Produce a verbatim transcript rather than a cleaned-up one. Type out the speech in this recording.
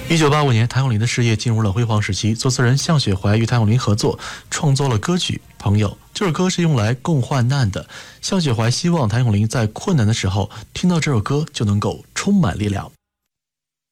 一九八五年，谭咏麟的事业进入了辉煌时期。作词人向雪怀与谭咏麟合作创作了歌曲《朋友》，这首歌是用来共患难的。向雪怀希望谭咏麟在困难的时候听到这首歌就能够充满力量。